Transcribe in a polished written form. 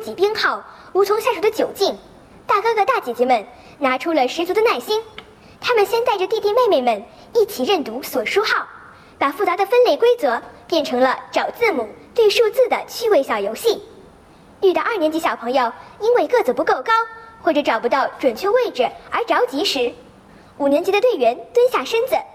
己编号无从下手的窘境，大哥哥大姐姐们拿出了十足的耐心。他们先带着弟弟妹妹们一起认读锁书号，把复杂的分类规则变成了找字母、对数字的趣味小游戏。遇到2年级小朋友因为个子不够高或者找不到准确位置而着急时，5年级的队员蹲下身子，